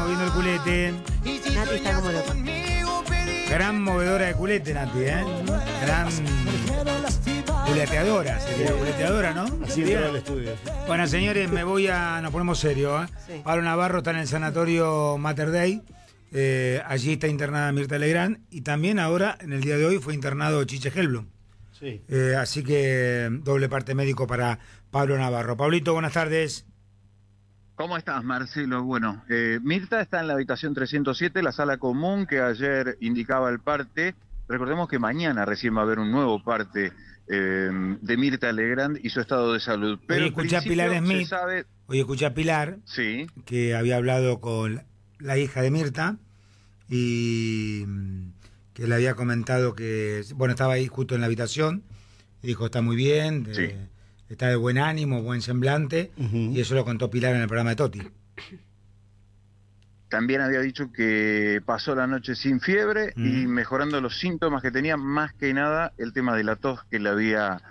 moviendo el culete. Nati está como loca. Gran movedora de culete, Nati, ¿eh? Gran culeteadora, sería culeteadora, ¿no? Así entró al estudio. Bueno, señores, nos ponemos serios, ¿eh? Sí. Pablo Navarro está en el sanatorio Mater Dei. Allí está internada Mirta Legrand. Y también ahora, en el día de hoy, fue internado Chiche Hellblum. Sí. Así que doble parte médico para Pablo Navarro. Pablito, buenas tardes. ¿Cómo estás, Marcelo? Bueno, Mirta está en la habitación 307, la sala común que ayer indicaba el parte. Recordemos que mañana recién va a haber un nuevo parte de Mirta Legrand y su estado de salud. Pero Hoy escuché a Pilar Smith, sí, que había hablado con la hija de Mirta y que le había comentado que, bueno, estaba ahí justo en la habitación y dijo, está muy bien, sí. Está de buen ánimo, buen semblante, y eso lo contó Pilar en el programa de Toti. También había dicho que pasó la noche sin fiebre y mejorando los síntomas que tenía, más que nada el tema de la tos que le había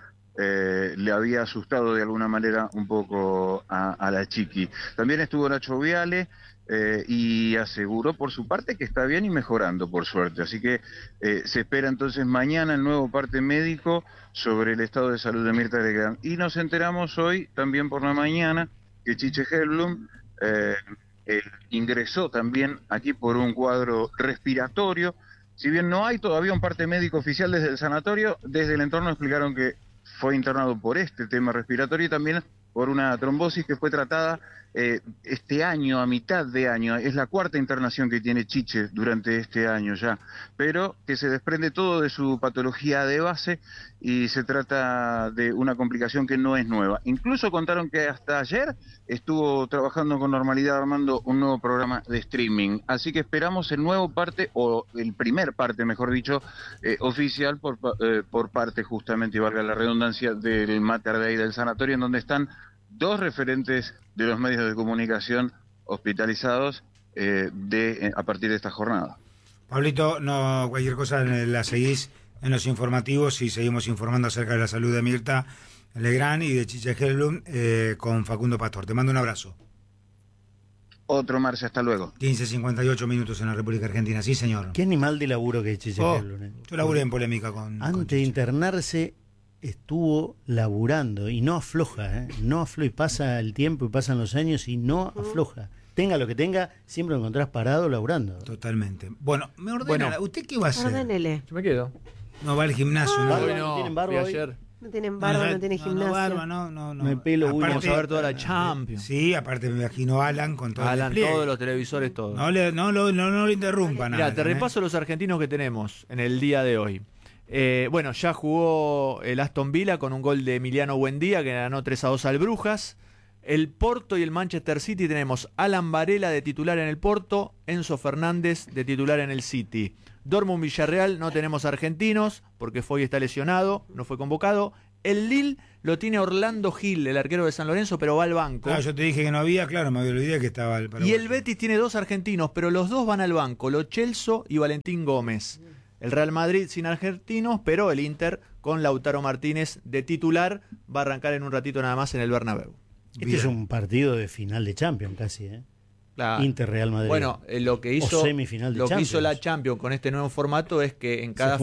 asustado de alguna manera un poco a la chiqui. También estuvo Nacho Viale y aseguró por su parte que está bien y mejorando, por suerte. Así que se espera entonces mañana el nuevo parte médico sobre el estado de salud de Mirta Legrand. Y nos enteramos hoy, también por la mañana, que Chiche Hellblum ingresó también aquí por un cuadro respiratorio. Si bien no hay todavía un parte médico oficial desde el sanatorio, desde el entorno explicaron que fue internado por este tema respiratorio y también por una trombosis que fue tratada este año, a mitad de año. Es la cuarta internación que tiene Chiche durante este año ya, pero que se desprende todo de su patología de base y se trata de una complicación que no es nueva. Incluso contaron que hasta ayer estuvo trabajando con normalidad armando un nuevo programa de streaming. Así que esperamos el nuevo parte, o el primer parte, mejor dicho, oficial por parte justamente, y valga la redundancia, del Mater Dei del sanatorio, en donde están dos referentes de los medios de comunicación hospitalizados a partir de esta jornada. Pablito, no, cualquier cosa la seguís en los informativos y seguimos informando acerca de la salud de Mirta Legrand y de Chiche Hellblum con Facundo Pastor. Te mando un abrazo. Otro, Marce, hasta luego. 15:58 minutos en la República Argentina. Sí, señor. Qué animal de laburo que es Chiche Hellblum. Yo laburé en polémica con Antes de internarse estuvo laburando y no afloja, no afloja, y pasa el tiempo y pasan los años y no afloja. Tenga lo que tenga, siempre lo encontrás parado laburando. Totalmente. Bueno, me ordena, ¿usted qué va a hacer? Ordénele. Yo me quedo. No va al gimnasio, ¿no? Barba, Hoy no, ¿tienen barba fui hoy? ayer. No tienen barba, no tienen gimnasio. No, barba, no. Me pelo, Aparte, Vamos a ver toda la Champions. Sí, aparte me imagino Alan con todo Alan, el despliegue. todos los televisores, todo. No le interrumpa nada. Mira, te repaso los argentinos que tenemos en el día de hoy. Bueno, ya jugó el Aston Villa con un gol de Emiliano Buendía que ganó 3-2 al Brujas. El Porto y el Manchester City tenemos Alan Varela de titular en el Porto, Enzo Fernández de titular en el City. Dortmund Villarreal no tenemos argentinos porque Foy está lesionado, no fue convocado. El Lille lo tiene Orlando Gil, el arquero de San Lorenzo, pero va al banco. Claro, yo te dije que no había, claro, me olvidé que estaba el Y el Betis tiene dos argentinos, pero los dos van al banco, Lo Celso y Valentín Gómez. El Real Madrid sin argentinos, pero el Inter con Lautaro Martínez de titular va a arrancar en un ratito nada más en el Bernabéu. Este es un partido de final de Champions casi, Claro. Inter Real Madrid. Bueno, lo que hizo semifinal de lo que Champions. hizo la Champions con este nuevo formato es que en cada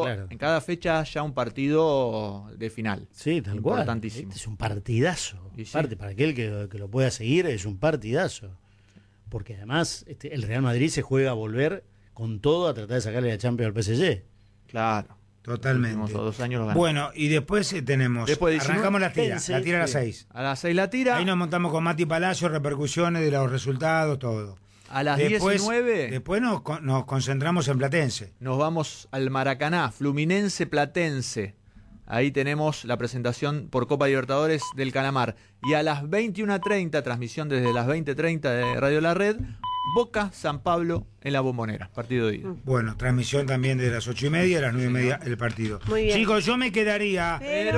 fecha haya un partido de final. Sí, tal cual. Importantísimo. Este es un partidazo. Y sí. Parte, para aquel que lo pueda seguir, es un partidazo. Porque además el Real Madrid se juega a volver con todo a tratar de sacarle la Champions al PSG. Claro. Totalmente. Los últimos 2 años lo ganó. Bueno, y después tenemos. Arrancamos la tira. La tira a las 6. A las 6 la tira. Ahí nos montamos con Mati Palacio, repercusiones de los resultados, todo. A las después, 19. Después nos concentramos en Platense. Nos vamos al Maracaná, Fluminense Platense. Ahí tenemos la presentación por Copa Libertadores del Calamar. Y a las 21:30, transmisión desde las 20:30 de Radio La Red, Boca San Pablo en la Bombonera, partido de ida. Bueno, transmisión también de las 8:30 a las 9:30 el partido. Muy bien. Chicos, yo me quedaría. Pero